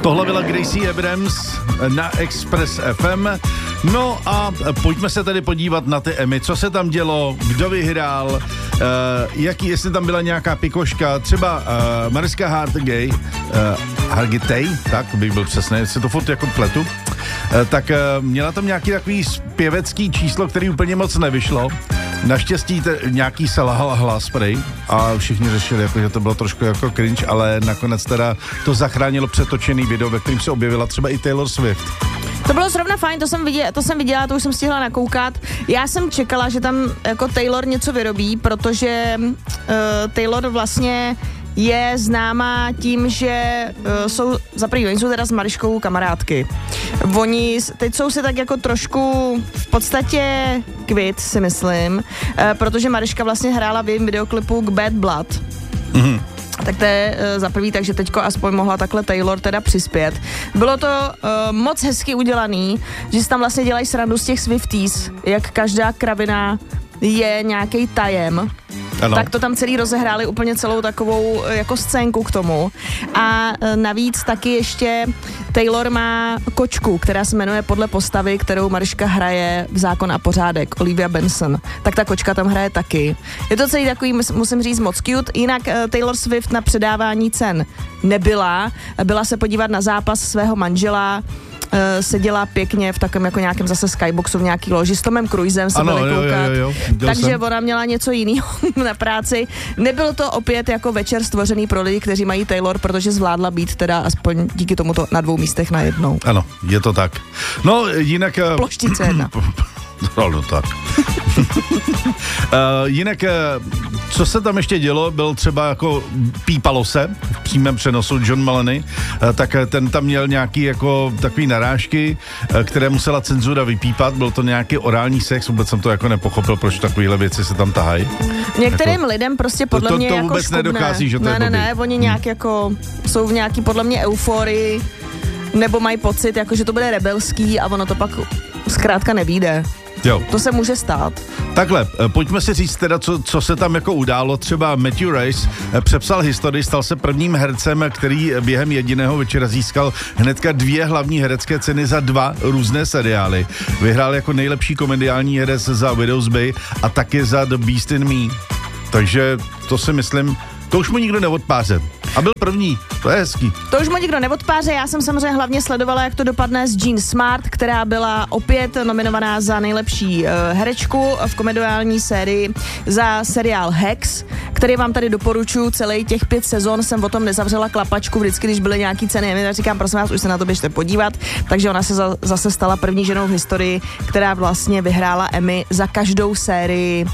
Tohle byla Gracie Abrams na Express FM. No a pojďme se tedy podívat na ty Emmy. Co se tam dělo, kdo vyhrál, jestli tam byla nějaká pikoška, třeba Mariska Hargitay, tak bych byl přesný, jestli to furt jako pletu, tak měla tam nějaký takový zpěvecký číslo, který úplně moc nevyšlo. Naštěstí nějaký selhal hlas prej a všichni řešili, jako, že to bylo trošku jako cringe, ale nakonec teda to zachránilo přetočený video, ve kterým se objevila třeba i Taylor Swift. To bylo zrovna fajn, to jsem viděla, to už jsem stihla nakoukat. Já jsem čekala, že tam jako Taylor něco vyrobí, protože Taylor vlastně je známá tím, že oni jsou teda s Mariškou kamarádky. Oni teď jsou si tak jako trošku v podstatě kvit, si myslím, protože Mariška vlastně hrála v jejím videoklipu k Bad Blood. Mhm. Tak to je za prvý, takže teďko aspoň mohla takhle Taylor teda přispět. Bylo to moc hezky udělaný, že si tam vlastně dělají srandu z těch Swifties, jak každá kravina je nějaký tajem. Ano. Tak to tam celý rozehráli úplně celou takovou jako scénku k tomu. A navíc taky ještě Taylor má kočku, která se jmenuje podle postavy, kterou Mariška hraje v Zákon a pořádek, Olivia Benson. Tak ta kočka tam hraje taky. Je to celý takový, musím říct, moc cute. Jinak Taylor Swift na předávání cen nebyla. Byla se podívat na zápas svého manžela, seděla pěkně v takovém jako nějakém zase skyboxu v nějaký loži s Tomem Cruisem se byli koukat. Jo. Takže ona měla něco jiného na práci. Nebyl to opět jako večer stvořený pro lidi, kteří mají Taylor, protože zvládla být teda aspoň díky tomuto na 2 místech najednou. Ano, je to tak. No, jinak... Ploštice jedna. No tak. Jinak, co se tam ještě dělo, byl třeba jako pípalo se v přímém přenosu John Mulaney, tak ten tam měl nějaký jako takový narážky, které musela cenzura vypípat, byl to nějaký orální sex, vůbec jsem to jako nepochopil, proč takovéhle věci se tam tahají. Některým jako, lidem prostě podle mě to jako vůbec nedochází, že to je blbý. Ne, oni nějak jako jsou v nějaký podle mě euforii, nebo mají pocit, jako že to bude rebelský a ono to pak zkrátka nevyjde. Jo. To se může stát. Takhle, pojďme si říct teda, co se tam jako událo. Třeba Matthew Rhys přepsal historii, stal se prvním hercem, který během jediného večera získal hnedka 2 hlavní herecké ceny za 2 různé seriály. Vyhrál jako nejlepší komediální herec za Widow's Bay a taky za The Beast in Me. Takže to si myslím, to už mu nikdo neodpáře. A byl první, to je hezký. To už mu nikdo neodpáře, já jsem samozřejmě hlavně sledovala, jak to dopadne s Jean Smart, která byla opět nominovaná za nejlepší herečku v komediální sérii za seriál Hacks, který vám tady doporučuji, celý těch 5 sezon jsem o tom nezavřela klapačku, vždycky, když byly nějaký ceny, já říkám, prosím vás, už se na to běžte podívat, takže ona se zase stala první ženou v historii, která vlastně vyhrála Emmy za každou sérii.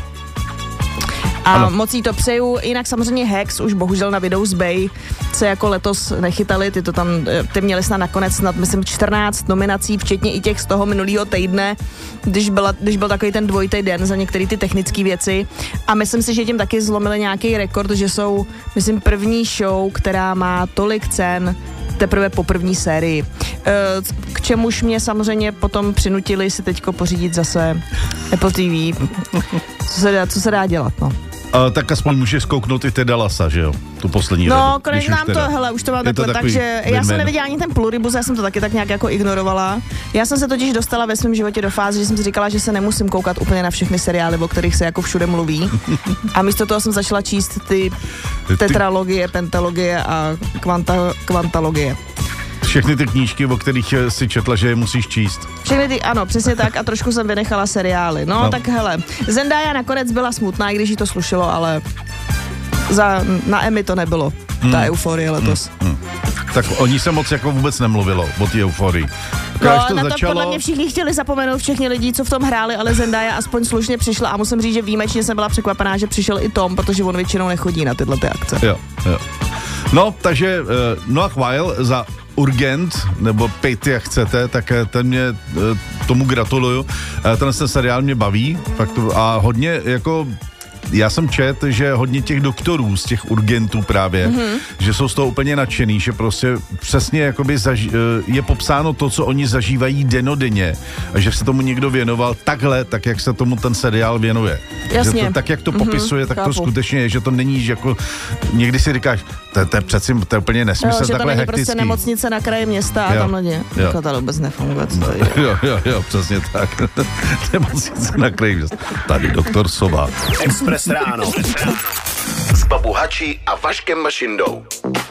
A ano. Moc jí to přeju, jinak samozřejmě Hacks už bohužel na Widow's Bay se jako letos nechytali, ty měli snad nakonec myslím 14 nominací, včetně i těch z toho minulého týdne, když byl takový ten dvojitý den za některé ty technické věci a myslím si, že tím taky zlomili nějaký rekord, že jsou, myslím, první show, která má tolik cen teprve po první sérii. K čemuž mě samozřejmě potom přinutili si teďko pořídit zase Apple TV. Co se dá dělat, no. Tak aspoň můžeš zkouknout i teda Lasa, že jo? Tu poslední No, radu, konec nám to, hele, už to mám takhle, takže já jsem neviděla ani ten Pluribus, já jsem to taky tak nějak jako ignorovala. Já jsem se totiž dostala ve svém životě do fáze, že jsem si říkala, že se nemusím koukat úplně na všechny seriály, o kterých se jako všude mluví. A místo toho jsem začala číst ty tetralogie, pentalogie a kvantalogie. Všechny ty knížky, o kterých si četla, že je musíš číst. Všechny ty, ano, přesně tak a trošku jsem vynechala seriály. No, tak hele, Zendaya nakonec byla smutná, i když jí to slušelo, ale na Emmy to nebylo, ta euforie letos. Tak o ní se moc jako vůbec nemluvilo, o té euforii. No, na to podle mě všichni chtěli zapomenout, všichni lidi, co v tom hráli, ale Zendaya aspoň slušně přišla a musím říct, že výjimečně jsem byla překvapená, že přišel i Tom, protože on většinou nechodí na tyhle ty akce. Jo. No, takže Noah Weil za Urgent, nebo Pejty, jak chcete, tak ten mě tomu gratuluju. Ten seriál mě baví fakt, a hodně jako já jsem čet, že hodně těch doktorů z těch urgentů právě, že jsou z toho úplně nadšený, že prostě přesně jakoby je popsáno to, co oni zažívají dennodenně a že se tomu někdo věnoval takhle, tak jak se tomu ten seriál věnuje. Jasně. Že to, tak jak to popisuje, tak chápu. to skutečně je, že to není jako, někdy si říkáš, to je přeci, to je úplně nesmysl, že to takhle není hektický. prostě nemocnice na kraji města a tam lidi. Jako to vůbec nefunguje. Jo, přesně tak. Nemocnice na kraji města. Tady doktor Sova. Express ráno. S Babu Hačí a Vaškem Mašindou.